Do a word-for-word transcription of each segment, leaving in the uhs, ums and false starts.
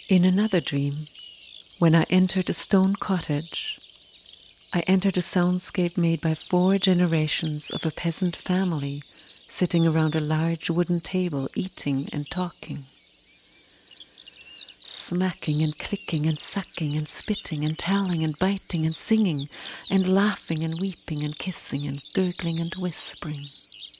In another dream, when I entered a stone cottage, I entered a soundscape made by four generations of a peasant family sitting around a large wooden table, eating and talking. Smacking and clicking and sucking and spitting and telling and biting and singing and laughing and weeping and kissing and gurgling and whispering.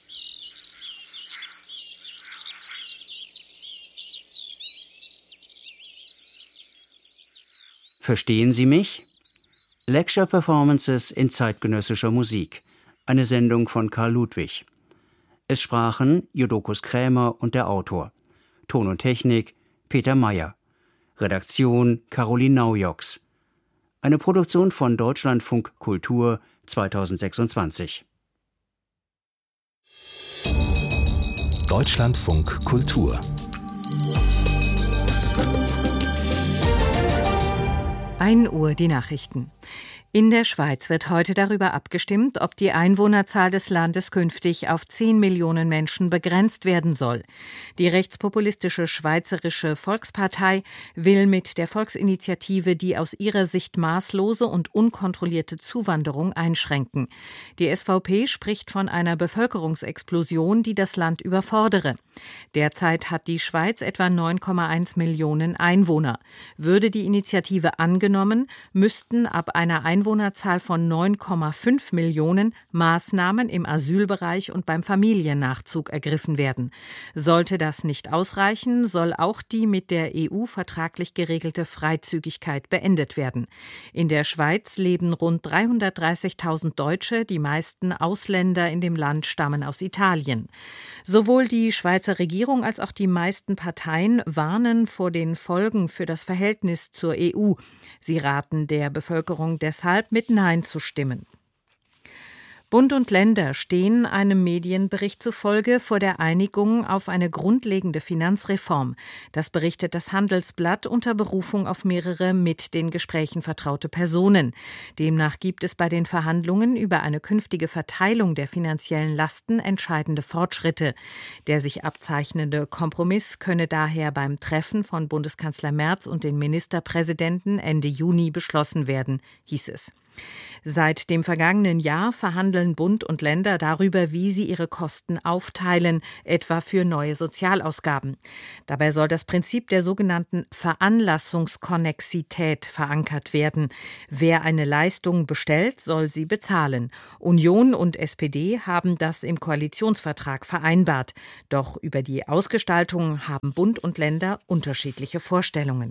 Verstehen Sie mich? Lecture Performances in zeitgenössischer Musik. Eine Sendung von Karl Ludwig. Es sprachen Jodokus Krämer und der Autor. Ton und Technik Peter Meyer. Redaktion Caroline Naujoks. Eine Produktion von Deutschlandfunk Kultur zweitausendsechsundzwanzig. Deutschlandfunk Kultur. ein Uhr die Nachrichten. In der Schweiz wird heute darüber abgestimmt, ob die Einwohnerzahl des Landes künftig auf zehn Millionen Menschen begrenzt werden soll. Die rechtspopulistische Schweizerische Volkspartei will mit der Volksinitiative die aus ihrer Sicht maßlose und unkontrollierte Zuwanderung einschränken. Die S V P spricht von einer Bevölkerungsexplosion, die das Land überfordere. Derzeit hat die Schweiz etwa neun Komma eins Millionen Einwohner. Würde die Initiative angenommen, müssten ab einer Einwohnerzahl von neun Komma fünf Millionen Maßnahmen im Asylbereich und beim Familiennachzug ergriffen werden. Sollte das nicht ausreichen, soll auch die mit der E U vertraglich geregelte Freizügigkeit beendet werden. In der Schweiz leben rund dreihundertdreißigtausend Deutsche, die meisten Ausländer in dem Land stammen aus Italien. Sowohl die Schweizer Regierung als auch die meisten Parteien warnen vor den Folgen für das Verhältnis zur E U. Sie raten der Bevölkerung deshalb, mit Nein zu stimmen. Bund und Länder stehen einem Medienbericht zufolge vor der Einigung auf eine grundlegende Finanzreform. Das berichtet das Handelsblatt unter Berufung auf mehrere mit den Gesprächen vertraute Personen. Demnach gibt es bei den Verhandlungen über eine künftige Verteilung der finanziellen Lasten entscheidende Fortschritte. Der sich abzeichnende Kompromiss könne daher beim Treffen von Bundeskanzler Merz und den Ministerpräsidenten Ende Juni beschlossen werden, hieß es. Seit dem vergangenen Jahr verhandeln Bund und Länder darüber, wie sie ihre Kosten aufteilen, etwa für neue Sozialausgaben. Dabei soll das Prinzip der sogenannten Veranlassungskonnexität verankert werden. Wer eine Leistung bestellt, soll sie bezahlen. Union und S P D haben das im Koalitionsvertrag vereinbart. Doch über die Ausgestaltung haben Bund und Länder unterschiedliche Vorstellungen.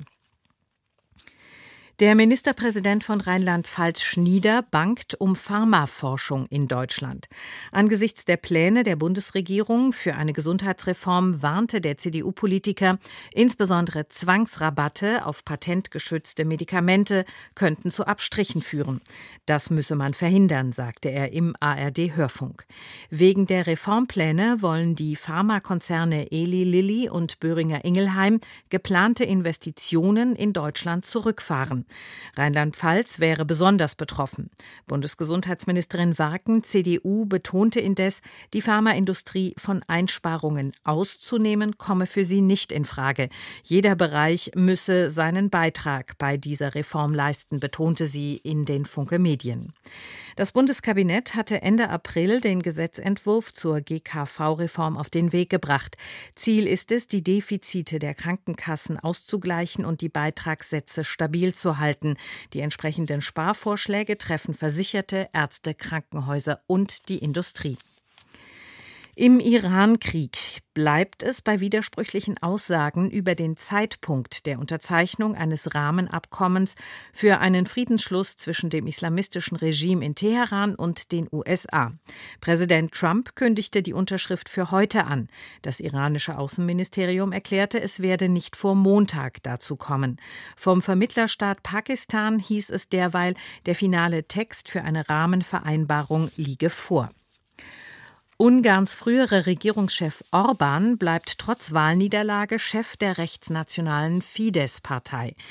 Der Ministerpräsident von Rheinland-Pfalz Schnieder bangt um Pharmaforschung in Deutschland. Angesichts der Pläne der Bundesregierung für eine Gesundheitsreform warnte der C D U-Politiker, insbesondere Zwangsrabatte auf patentgeschützte Medikamente könnten zu Abstrichen führen. Das müsse man verhindern, sagte er im A R D-Hörfunk. Wegen der Reformpläne wollen die Pharmakonzerne Eli Lilly und Boehringer Ingelheim geplante Investitionen in Deutschland zurückfahren. Rheinland-Pfalz wäre besonders betroffen. Bundesgesundheitsministerin Warken, C D U, betonte indes, die Pharmaindustrie von Einsparungen auszunehmen, komme für sie nicht in Frage. Jeder Bereich müsse seinen Beitrag bei dieser Reform leisten, betonte sie in den Funke Medien. Das Bundeskabinett hatte Ende April den Gesetzentwurf zur G K V-Reform auf den Weg gebracht. Ziel ist es, die Defizite der Krankenkassen auszugleichen und die Beitragssätze stabil zu halten. Die entsprechenden Sparvorschläge treffen Versicherte, Ärzte, Krankenhäuser und die Industrie. Im Iran-Krieg bleibt es bei widersprüchlichen Aussagen über den Zeitpunkt der Unterzeichnung eines Rahmenabkommens für einen Friedensschluss zwischen dem islamistischen Regime in Teheran und den U S A. Präsident Trump kündigte die Unterschrift für heute an. Das iranische Außenministerium erklärte, es werde nicht vor Montag dazu kommen. Vom Vermittlerstaat Pakistan hieß es derweil, der finale Text für eine Rahmenvereinbarung liege vor. Ungarns früherer Regierungschef Orbán bleibt trotz Wahlniederlage Chef der rechtsnationalen Fidesz-Partei.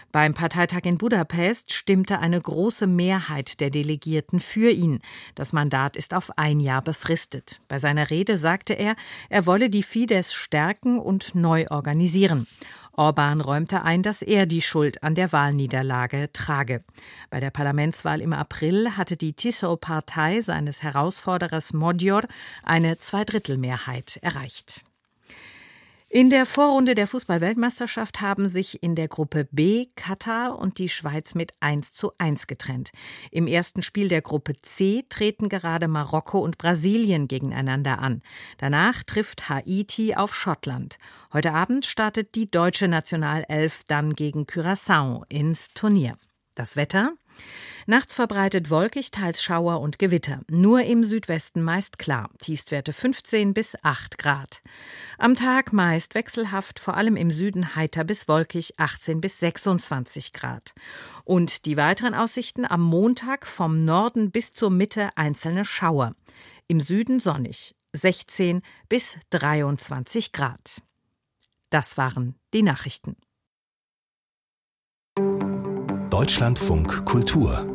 Beim Parteitag in Budapest stimmte eine große Mehrheit der Delegierten für ihn. Das Mandat ist auf ein Jahr befristet. Bei seiner Rede sagte er, er wolle die Fidesz stärken und neu organisieren. Orbán räumte ein, dass er die Schuld an der Wahlniederlage trage. Bei der Parlamentswahl im April hatte die Tiszó-Partei seines Herausforderers Magyar eine Zweidrittelmehrheit erreicht. In der Vorrunde der Fußball-Weltmeisterschaft haben sich in der Gruppe B Katar und die Schweiz mit eins zu eins getrennt. Im ersten Spiel der Gruppe C treten gerade Marokko und Brasilien gegeneinander an. Danach trifft Haiti auf Schottland. Heute Abend startet die deutsche Nationalelf dann gegen Curaçao ins Turnier. Das Wetter? Nachts verbreitet wolkig, teils Schauer und Gewitter. Nur im Südwesten meist klar. Tiefstwerte fünfzehn bis acht Grad. Am Tag meist wechselhaft, vor allem im Süden heiter bis wolkig, achtzehn bis sechsundzwanzig Grad. Und die weiteren Aussichten: am Montag vom Norden bis zur Mitte einzelne Schauer. Im Süden sonnig, sechzehn bis dreiundzwanzig Grad. Das waren die Nachrichten. Deutschlandfunk Kultur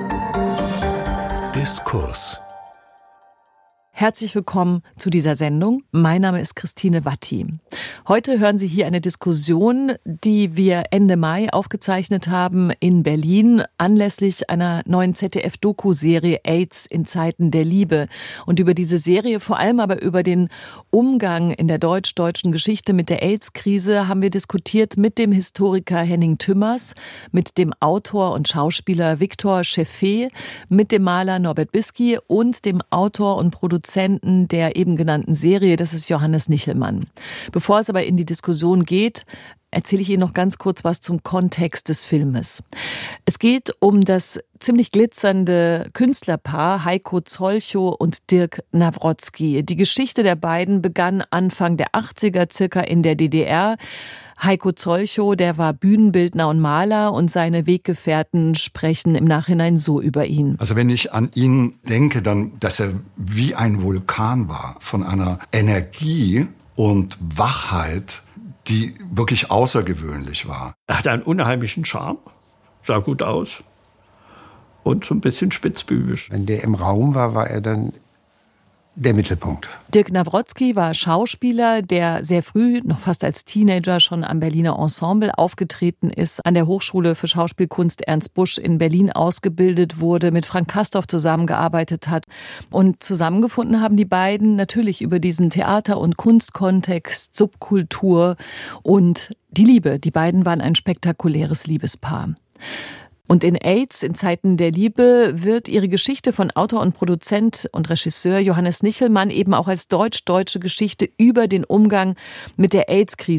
Diskurs. Herzlich willkommen zu dieser Sendung. Mein Name ist Christine Watti. Heute hören Sie hier eine Diskussion, die wir Ende Mai aufgezeichnet haben in Berlin anlässlich einer neuen Z D F-Doku-Serie AIDS in Zeiten der Liebe. Und über diese Serie, vor allem aber über den Umgang in der deutsch-deutschen Geschichte mit der AIDS-Krise, haben wir diskutiert mit dem Historiker Henning Tümmers, mit dem Autor und Schauspieler Victor Cheffé, mit dem Maler Norbert Bisky und dem Autor und Produzenten der eben genannten Serie, das ist Johannes Nichelmann. Bevor es aber in die Diskussion geht, erzähle ich Ihnen noch ganz kurz was zum Kontext des Filmes. Es geht um das ziemlich glitzernde Künstlerpaar Heiko Zolchow und Dirk Nawrotzki. Die Geschichte der beiden begann Anfang der achtziger circa in der D D R. Heiko Zolchow, der war Bühnenbildner und Maler, und seine Weggefährten sprechen im Nachhinein so über ihn. Also wenn ich an ihn denke, dann, dass er wie ein Vulkan war, von einer Energie und Wachheit, die wirklich außergewöhnlich war. Er hatte einen unheimlichen Charme, sah gut aus und so ein bisschen spitzbübisch. Wenn der im Raum war, war er dann der Mittelpunkt. Dirk Nawrotzki war Schauspieler, der sehr früh, noch fast als Teenager, schon am Berliner Ensemble aufgetreten ist, an der Hochschule für Schauspielkunst Ernst Busch in Berlin ausgebildet wurde, mit Frank Castorf zusammengearbeitet hat. Und zusammengefunden haben die beiden natürlich über diesen Theater- und Kunstkontext, Subkultur und die Liebe. Die beiden waren ein spektakuläres Liebespaar. Und in AIDS, in Zeiten der Liebe, wird ihre Geschichte von Autor und Produzent und Regisseur Johannes Nichelmann eben auch als deutsch-deutsche Geschichte über den Umgang mit der AIDS-Krise